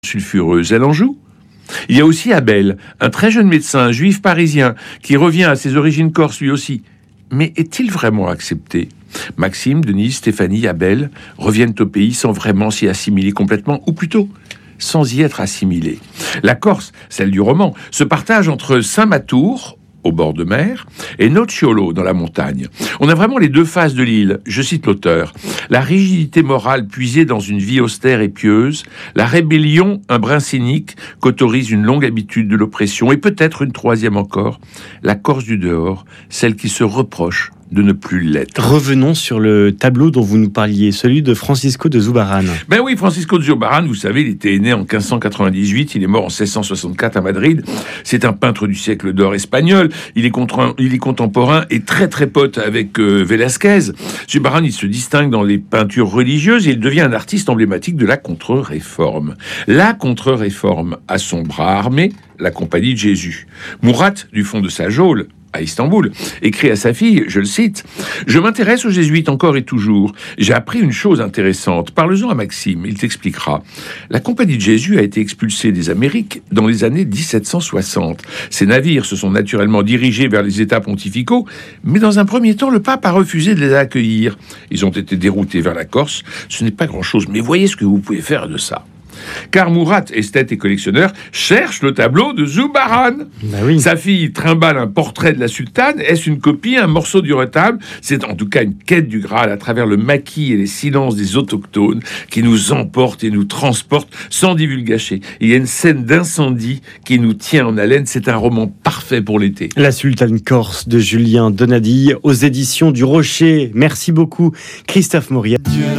sulfureuse, elle en joue. Il y a aussi Abel, un très jeune médecin juif parisien qui revient à ses origines corses lui aussi. Mais est-il vraiment accepté ? Maxime, Denise, Stéphanie, Abel reviennent au pays sans vraiment s'y assimiler complètement, ou plutôt sans y être assimilés. La Corse, celle du roman, se partage entre Saint-Matour, au bord de mer, et Nocciolo, dans la montagne. On a vraiment les deux faces de l'île. Je cite l'auteur. La rigidité morale puisée dans une vie austère et pieuse, la rébellion, un brin cynique, qu'autorise une longue habitude de l'oppression, et peut-être une troisième encore, la Corse du dehors, celle qui se reproche de ne plus l'être. Revenons sur le tableau dont vous nous parliez, celui de Francisco de Zubarán. Ben oui, Francisco de Zubarán, vous savez, il était né en 1598, il est mort en 1664 à Madrid. C'est un peintre du siècle d'or espagnol. Il est contemporain et très très pote avec Velázquez. Zubarán, il se distingue dans les peintures religieuses et il devient un artiste emblématique de la contre-réforme. La contre-réforme a son bras armé, la Compagnie de Jésus. Murat, du fond de sa geôle, à Istanbul, écrit à sa fille, je le cite, « Je m'intéresse aux jésuites encore et toujours. J'ai appris une chose intéressante. Parle-en à Maxime, il t'expliquera. La Compagnie de Jésus a été expulsée des Amériques dans les années 1760. Ses navires se sont naturellement dirigés vers les États pontificaux, mais dans un premier temps, le pape a refusé de les accueillir. Ils ont été déroutés vers la Corse. Ce n'est pas grand-chose, mais voyez ce que vous pouvez faire de ça. » Car Murat, esthète et collectionneur, cherche le tableau de Zubarán. Oui. Sa fille trimballe un portrait de la sultane. Est-ce une copie, un morceau du retable ? C'est en tout cas une quête du Graal à travers le maquis et les silences des autochtones qui nous emportent et nous transportent sans divulgacher. Il y a une scène d'incendie qui nous tient en haleine. C'est un roman parfait pour l'été. La Sultane Corse de Julien Donadille aux éditions du Rocher. Merci beaucoup, Christophe Mauriac.